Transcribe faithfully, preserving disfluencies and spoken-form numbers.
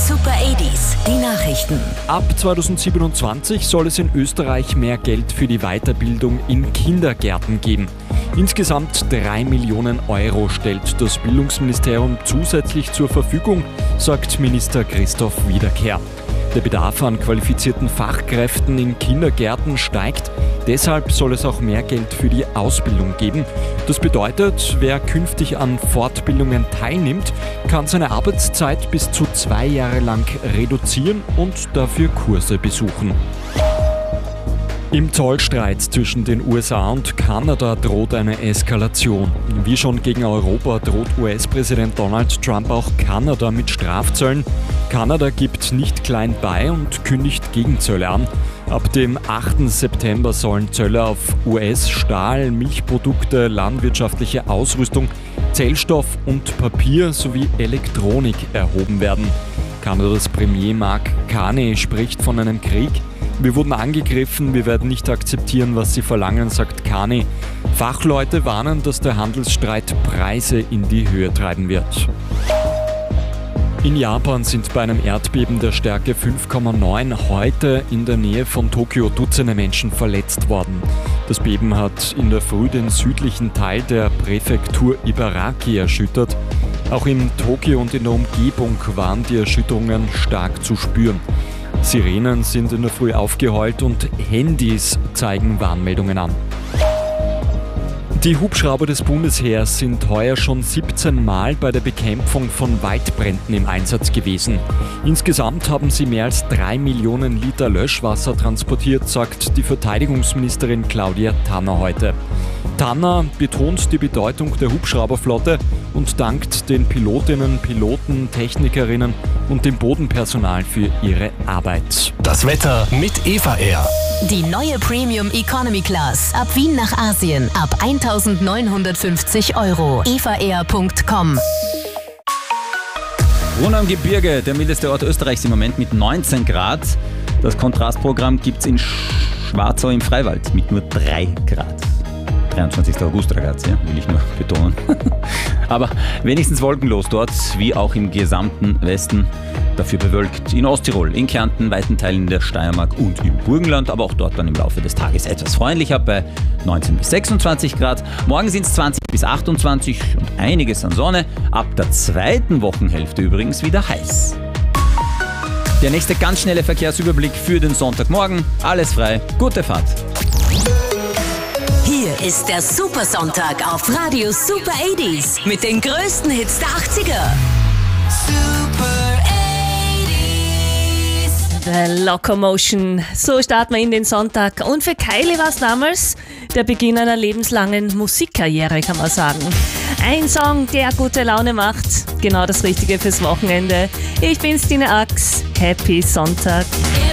Super achtziger, die Nachrichten. Ab zweitausendsiebenundzwanzig soll es in Österreich mehr Geld für die Weiterbildung in Kindergärten geben. Insgesamt drei Millionen Euro stellt das Bildungsministerium zusätzlich zur Verfügung, sagt Minister Christoph Wiederkehr. Der Bedarf an qualifizierten Fachkräften in Kindergärten steigt. Deshalb soll es auch mehr Geld für die Ausbildung geben. Das bedeutet, wer künftig an Fortbildungen teilnimmt, kann seine Arbeitszeit bis zu zwei Jahre lang reduzieren und dafür Kurse besuchen. Im Zollstreit zwischen den U S A und Kanada droht eine Eskalation. Wie schon gegen Europa droht U S-Präsident Donald Trump auch Kanada mit Strafzöllen. Kanada gibt nicht klein bei und kündigt Gegenzölle an. Ab dem achten September sollen Zölle auf U S-Stahl, Milchprodukte, landwirtschaftliche Ausrüstung, Zellstoff und Papier sowie Elektronik erhoben werden. Kanadas Premier Mark Carney spricht von einem Krieg. Wir wurden angegriffen, wir werden nicht akzeptieren, was sie verlangen, sagt Carney. Fachleute warnen, dass der Handelsstreit Preise in die Höhe treiben wird. In Japan sind bei einem Erdbeben der Stärke fünf Komma neun heute in der Nähe von Tokio Dutzende Menschen verletzt worden. Das Beben hat in der Früh den südlichen Teil der Präfektur Ibaraki erschüttert. Auch in Tokio und in der Umgebung waren die Erschütterungen stark zu spüren. Sirenen sind in der Früh aufgeheult und Handys zeigen Warnmeldungen an. Die Hubschrauber des Bundesheers sind heuer schon siebzehn Mal bei der Bekämpfung von Waldbränden im Einsatz gewesen. Insgesamt haben sie mehr als drei Millionen Liter Löschwasser transportiert, sagt die Verteidigungsministerin Claudia Tanner heute. Tanner betont die Bedeutung der Hubschrauberflotte und dankt den Pilotinnen, Piloten, Technikerinnen und dem Bodenpersonal für ihre Arbeit. Das Wetter mit Eva Air. Die neue Premium Economy Class. Ab Wien nach Asien. Ab eintausendneunhundertfünfzig Euro. eva air punkt com. Brunn am Gebirge, der mildeste Ort Österreichs im Moment mit neunzehn Grad. Das Kontrastprogramm gibt es in Schwarzau im Freiwald mit nur drei Grad. dreiundzwanzigsten August, ragazzi, ja, will ich nur betonen. Aber wenigstens wolkenlos dort, wie auch im gesamten Westen. Dafür bewölkt in Osttirol, in Kärnten, weiten Teilen der Steiermark und im Burgenland, aber auch dort dann im Laufe des Tages etwas freundlicher bei neunzehn bis sechsundzwanzig Grad. Morgen sind es zwanzig bis achtundzwanzig und einiges an Sonne. Ab der zweiten Wochenhälfte übrigens wieder heiß. Der nächste ganz schnelle Verkehrsüberblick für den Sonntagmorgen. Alles frei, gute Fahrt. Hier ist der Supersonntag auf Radio Super achtziger mit den größten Hits der achtziger. Super achtziger. The Locomotion. So starten wir in den Sonntag. Und für Kylie war es damals der Beginn einer lebenslangen Musikkarriere, kann man sagen. Ein Song, der gute Laune macht. Genau das Richtige fürs Wochenende. Ich bin Stine Ax. Happy Sonntag.